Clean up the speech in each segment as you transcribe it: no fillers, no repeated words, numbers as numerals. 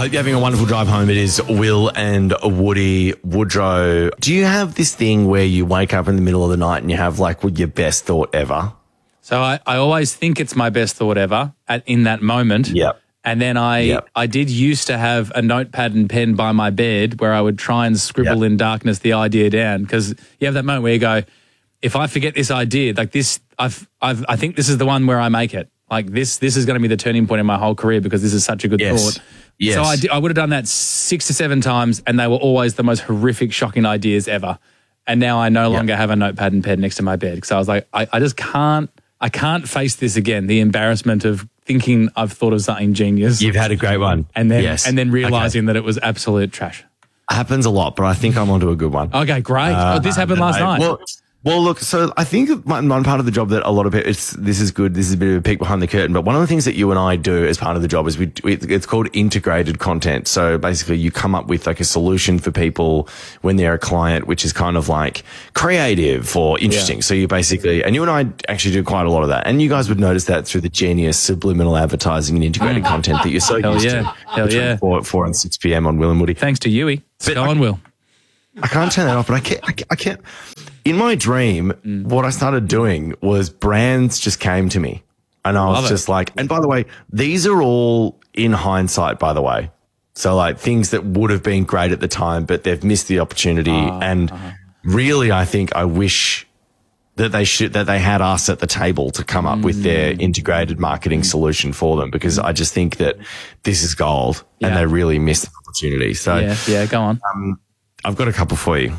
hope you're having a wonderful drive home. It is Will and Woody Woodrow. Do you have this thing where you wake up in the middle of the night and you have like your best thought ever? So I always think it's my best thought ever in that moment. Yep. And then I did used to have a notepad and pen by my bed where I would try and scribble in darkness the idea down, because you have that moment where you go, if I forget this idea, like this, I think this is the one where I make it. Like this is going to be the turning point in my whole career because this is such a good thought. Yes. So I would have done that 6 to 7 times, and they were always the most horrific, shocking ideas ever. And now I no longer have a notepad and pen next to my bed because I was like, I just can't. I can't face this again. The embarrassment of thinking I've thought of something genius. You've had a great one. And then realising that it was absolute trash. Happens a lot, but I think I'm onto a good one. Okay, great. This happened last night. Well, look, so I think one part of the job that a lot of people, this is good, this is a bit of a peek behind the curtain, but one of the things that you and I do as part of the job is it's called integrated content. So basically you come up with like a solution for people when they're a client, which is kind of like creative or interesting. So you basically, and you and I actually do quite a lot of that. And you guys would notice that through the genius subliminal advertising and integrated content that you're so used to. Hell yeah. 4 and 6 p.m. on Will and Woody. Thanks to Yui. Go on, Will. I can't turn that off, but I can't. In my dream, what I started doing was brands just came to me, and I was just like, and by the way, these are all in hindsight, by the way. So like things that would have been great at the time, but they've missed the opportunity. And really, I think I wish that they had us at the table to come up with their integrated marketing solution for them, because I just think that this is gold and they really missed the opportunity. So go on. I've got a couple for you.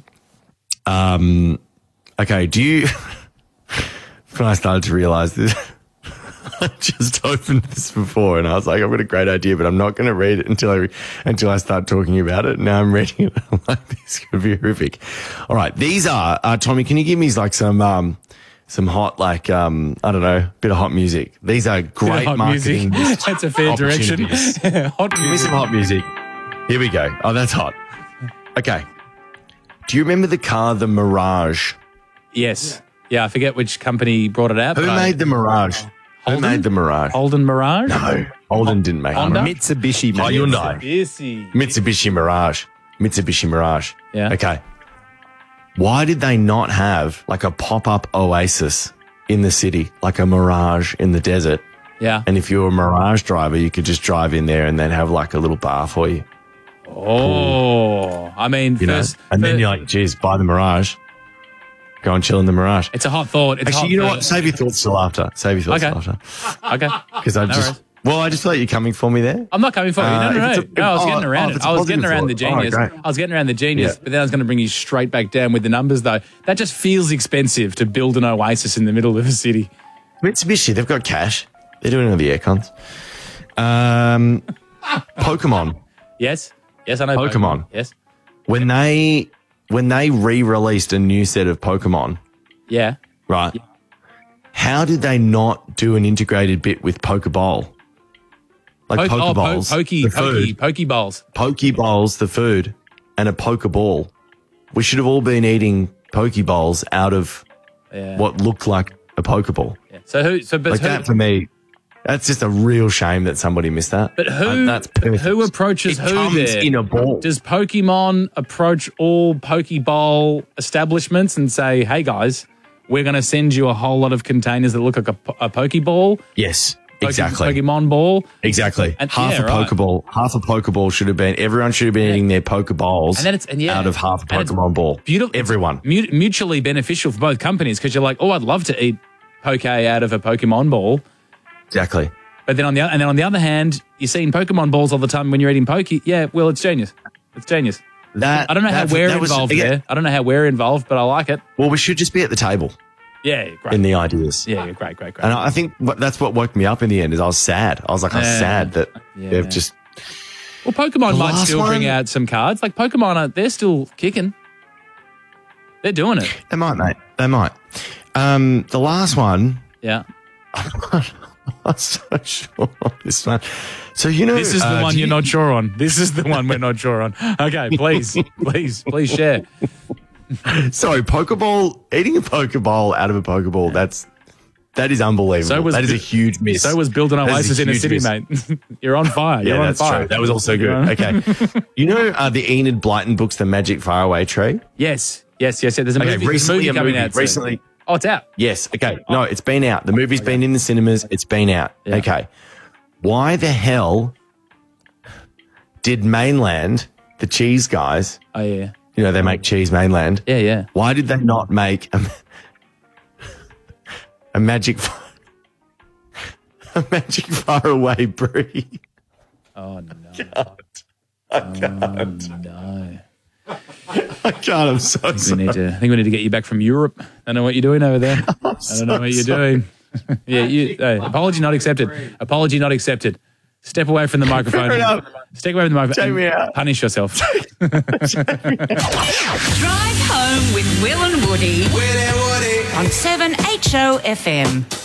Okay, when I started to realize this, I just opened this before and I was like, I've got a great idea, but I'm not going to read it until I start talking about it. Now I'm reading it. I'm like, this could be horrific. All right. These are, Tommy, can you give me like some hot, like, I don't know, bit of hot music. These are great marketing. That's a fair direction. Hot music. Give me some hot music. Here we go. Oh, that's hot. Okay. Do you remember the car, the Mirage? Yes. Yeah, I forget which company brought it out. Who made the Mirage? Holden? Who made the Mirage? Holden Mirage? No, Holden didn't make it. Mitsubishi. Hyundai. Mitsubishi Mirage. Mitsubishi Mirage. Yeah. Okay. Why did they not have like a pop-up oasis in the city, like a Mirage in the desert? Yeah. And if you were a Mirage driver, you could just drive in there and then have like a little bar for you. Oh, I mean, then you're like, geez, buy the Mirage. Go and chill in the Mirage. It's a hot thought. Actually, you know what? Save your thoughts till after. Okay. Because I just feel like you're coming for me there. I'm not coming for you. No. I was getting around it. I was getting around the genius. But then I was going to bring you straight back down with the numbers, though. That just feels expensive to build an oasis in the middle of a city. Mitsubishi, they've got cash. They're doing all the aircons. Pokemon. Yes, I know Pokemon. Yes. When they re-released a new set of Pokemon. Yeah. Right. Yeah. How did they not do an integrated bit with Pokeball? Like Pokeballs. Pokeballs. Pokeballs, the food, and a Pokeball. We should have all been eating Pokeballs out of what looked like a Pokeball. Yeah. That for me, that's just a real shame that somebody missed that. But who approaches it who comes there? In a ball. Does Pokemon approach all Pokeball establishments and say, hey guys, we're going to send you a whole lot of containers that look like a Pokeball? Yes, exactly. Pokemon ball? Exactly. Half a Pokeball should have been, everyone should have been eating their Pokeballs out of half a Pokemon ball. Beautiful. Everyone. Mutually beneficial for both companies, because you're like, oh, I'd love to eat Poke out of a Pokemon ball. Exactly. But then on the other hand, you're seeing Pokemon balls all the time when you're eating Poke. Yeah, well, it's genius. It's genius. I don't know how we're involved there. I don't know how we're involved, but I like it. Well, we should just be at the table. Yeah, great. In the ideas. Yeah, great. And I think that's what woke me up in the end is I was sad. I was sad that they've just... Well, Pokemon might still bring out some cards. Like Pokemon, they're still kicking. They're doing it. They might, mate. They might. The last one... Yeah. I'm so sure on this one. So, you know... This is the one you're not sure on. This is the one we're not sure on. Okay, please share. Sorry, Pokeball, eating a Pokeball out of a Pokeball, that's That is unbelievable. That is a huge miss. So was building Oasis in a city, mate. You're on fire. You're on fire. True. That was also good. Okay. You know the Enid Blyton books, The Magic Faraway Tree? Yes. There's a movie, recently coming out soon. Recently. Oh, it's out. Yes. Okay. No, it's been out. The movie's been in the cinemas. It's been out. Yeah. Okay. Why the hell did Mainland, the cheese guys? Oh, yeah. You know, they make cheese Mainland. Yeah. Why did they not make a magic faraway brie? Oh, no. I can't. No. I can't. I'm so sorry. I think we need to get you back from Europe. I don't know what you're doing over there. I don't know what you're doing. Apology not accepted. Apology not accepted. Step away from the microphone. Step away from the microphone. Take me out. Punish yourself. Drive home with Will and Woody on 7HO FM.